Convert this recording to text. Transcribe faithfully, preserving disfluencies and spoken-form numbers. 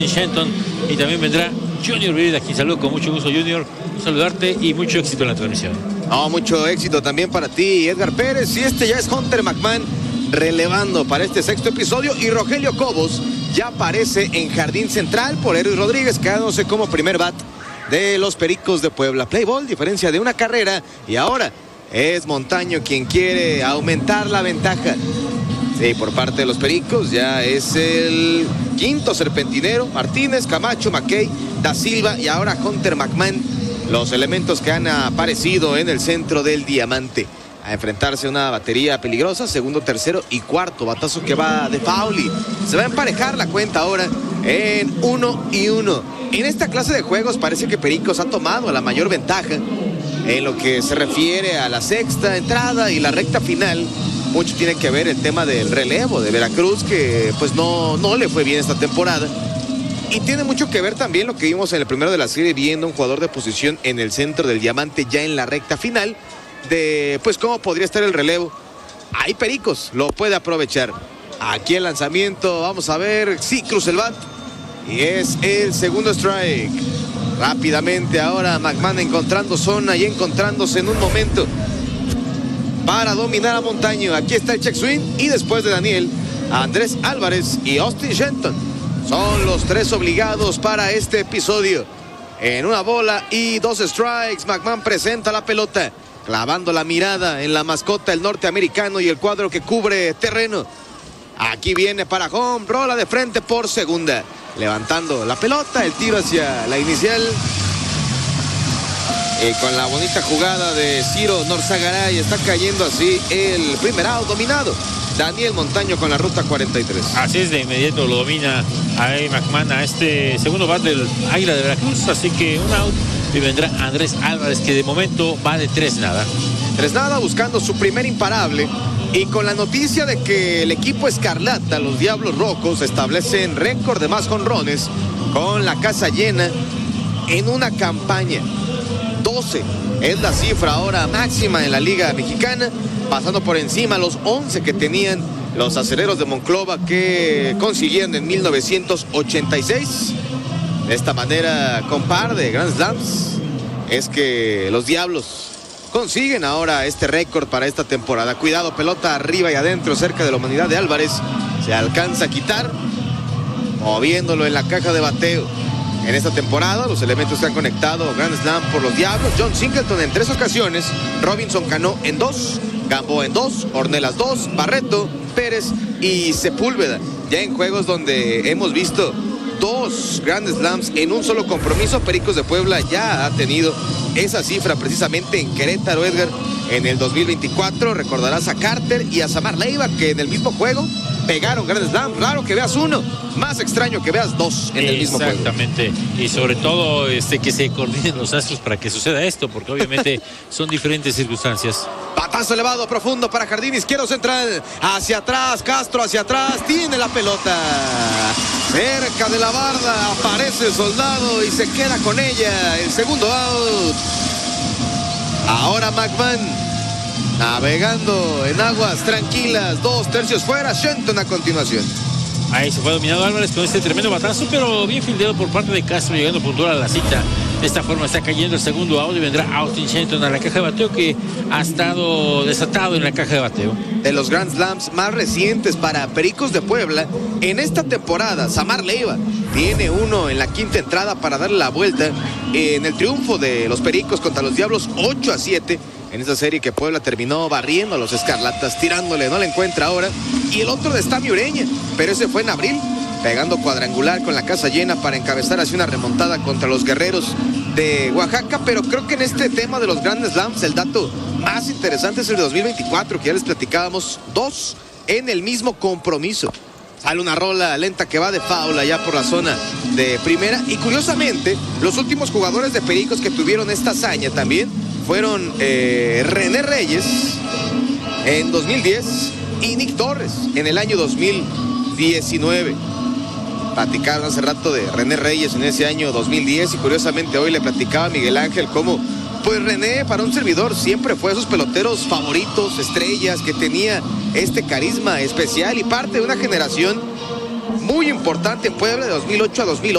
Shenton, y también vendrá Junior Virida, quien saludo con mucho gusto. Junior, saludarte y mucho éxito en la transmisión. No, mucho éxito también para ti, Edgar Pérez. Y este ya es Hunter McMahon relevando para este sexto episodio, y Rogelio Cobos ya aparece en jardín central por Eruy Rodríguez, quedándose como primer bat de los Pericos de Puebla. Play ball, diferencia de una carrera, y ahora es Montaño quien quiere aumentar la ventaja. Sí, por parte de los Pericos ya es el quinto serpentinero: Martínez, Camacho, McKay, Da Silva y ahora Hunter McMahon, los elementos que han aparecido en el centro del diamante, a enfrentarse a una batería peligrosa. Segundo, tercero y cuarto batazo que va de foul, y se va a emparejar la cuenta ahora en uno y uno. En esta clase de juegos parece que Pericos ha tomado la mayor ventaja en lo que se refiere a la sexta entrada y la recta final. Mucho tiene que ver el tema del relevo de Veracruz, que pues no, no le fue bien esta temporada. Y tiene mucho que ver también lo que vimos en el primero de la serie, viendo un jugador de posición en el centro del diamante ya en la recta final, de pues cómo podría estar el relevo. Ahí Pericos lo puede aprovechar. Aquí el lanzamiento, vamos a ver, sí, cruza el bat, y es el segundo strike. Rápidamente ahora McMahon encontrando zona y encontrándose en un momento para dominar a Montaño. Aquí está el check swing, y después de Daniel, Andrés Álvarez y Austin Shenton son los tres obligados para este episodio. En una bola y dos strikes, McMahon presenta la pelota, clavando la mirada en la mascota, el norteamericano, y el cuadro que cubre terreno. Aquí viene para home, rola de frente por segunda, levantando la pelota, el tiro hacia la inicial. Eh, con la bonita jugada de Ciro Norzagaray, está cayendo así el primer out dominado. Daniel Montaño con la ruta cuarenta y tres. Así es, de inmediato lo domina a McMahon a este segundo bat del Águila de Veracruz. Así que un out, y vendrá Andrés Álvarez, que de momento va de tres nada. tres nada, buscando su primer imparable. Y con la noticia de que el equipo escarlata, los Diablos Rojos, establecen récord de más jonrones con la casa llena en una campaña. doce es la cifra ahora máxima en la Liga Mexicana, pasando por encima los once que tenían los Acereros de Monclova, que consiguieron en mil novecientos ochenta y seis. De esta manera, con par de Grand Slams, es que los Diablos consiguen ahora este récord para esta temporada. Cuidado, pelota arriba y adentro, cerca de la humanidad de Álvarez. Se alcanza a quitar, moviéndolo en la caja de bateo. En esta temporada, los elementos que han conectado Grand Slam por los Diablos: John Singleton en tres ocasiones, Robinson Cano en dos, Gamboa en dos, Ornelas dos, Barreto, Pérez y Sepúlveda. Ya en juegos donde hemos visto dos Grand Slams en un solo compromiso, Pericos de Puebla ya ha tenido esa cifra precisamente en Querétaro, Edgar, en el dos mil veinticuatro. Recordarás a Carter y a Samar Leiva, que en el mismo juego pegaron Grand Slam. Raro que veas uno, más extraño que veas dos en el mismo juego. Exactamente, y sobre todo este, que se coordinen los astros para que suceda esto, porque obviamente son diferentes circunstancias. Batazo elevado, profundo para jardín izquierdo central, hacia atrás, Castro hacia atrás, tiene la pelota cerca de la barda, aparece el Soldado y se queda con ella, el segundo out. Ahora McMahon navegando en aguas tranquilas, dos tercios fuera, Shenton a continuación. Ahí se fue dominado Álvarez con este tremendo batazo, pero bien fildeado por parte de Castro, llegando puntual a la cita. De esta forma está cayendo el segundo out, y vendrá Austin Shenton a la caja de bateo, que ha estado desatado en la caja de bateo. De los Grand Slams más recientes para Pericos de Puebla en esta temporada, Samar Leiva tiene uno en la quinta entrada para darle la vuelta en el triunfo de los Pericos contra los Diablos ocho a siete. En esa serie que Puebla terminó barriendo a los Escarlatas, tirándole, no la encuentra ahora. Y el otro de Estami Ureña, pero ese fue en abril, pegando cuadrangular con la casa llena para encabezar así una remontada contra los Guerreros de Oaxaca. Pero creo que en este tema de los Grand Slams, el dato más interesante es el de dos mil veinticuatro, que ya les platicábamos, dos en el mismo compromiso. Sale una rola lenta que va de foul allá por la zona de primera. Y curiosamente, los últimos jugadores de Pericos que tuvieron esta hazaña también fueron eh, René Reyes en dos mil diez y Nick Torres en el año dos mil diecinueve. Platicaron hace rato de René Reyes en ese año dos mil diez, y curiosamente hoy le platicaba a Miguel Ángel cómo pues René, para un servidor, siempre fue de esos peloteros favoritos, estrellas, que tenía este carisma especial y parte de una generación muy importante en Puebla de dos mil ocho a dos mil once.